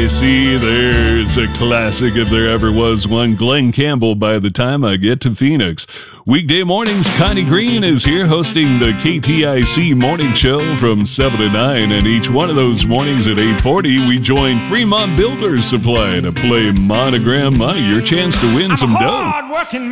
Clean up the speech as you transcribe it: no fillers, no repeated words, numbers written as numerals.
KTIC. There's a classic if there ever was one. Glenn Campbell, By the Time I Get to Phoenix. Weekday mornings, Connie Green is here hosting the KTIC Morning Show from 7 to 9. And each one of those mornings at 8:40, we join Fremont Builders Supply to play Monogram Money. Your chance to win some dough.